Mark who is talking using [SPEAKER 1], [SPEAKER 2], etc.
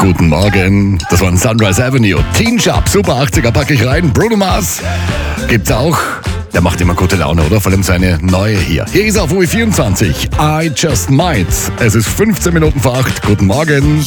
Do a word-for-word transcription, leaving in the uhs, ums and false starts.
[SPEAKER 1] Guten Morgen, das war ein Sunrise Avenue. Teen Shop, Super achtziger packe ich rein. Bruno Mars gibt's auch. Der macht immer gute Laune, oder? Vor allem seine neue hier. Hier ist auf U vierundzwanzig. I Just Might. Es ist fünfzehn Minuten vor acht. Guten Morgen.